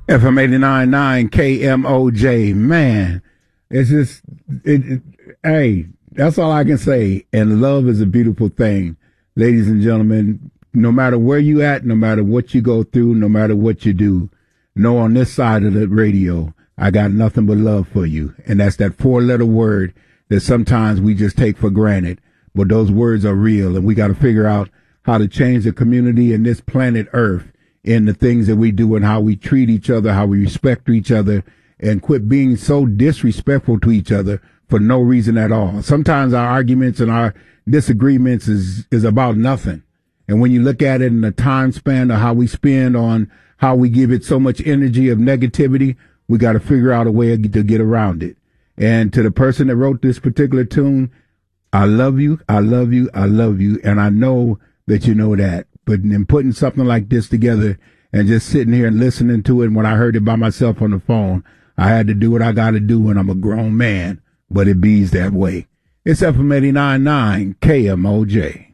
FM 89.9 KMOJ. Man, it's just, hey, that's all I can say. And love is a beautiful thing. Ladies and gentlemen, no matter where you at, no matter what you go through, no matter what you do, know on this side of the radio, I got nothing but love for you. And that's that 4-letter word that sometimes we just take for granted. But those words are real, and we got to figure out how to change the community and this planet Earth in the things that we do and how we treat each other, how we respect each other, and quit being so disrespectful to each other for no reason at all. Sometimes our arguments and our disagreements is about nothing. And when you look at it in the time span of how we spend on how we give it so much energy of negativity, we got to figure out a way to get around it. And to the person that wrote this particular tune, I love you, I love you, I love you, and I know that you know that. But in putting something like this together and just sitting here and listening to it, and when I heard it by myself on the phone, I had to do what I got to do when I'm a grown man, but it bees that way. It's FM 89.9 KMOJ.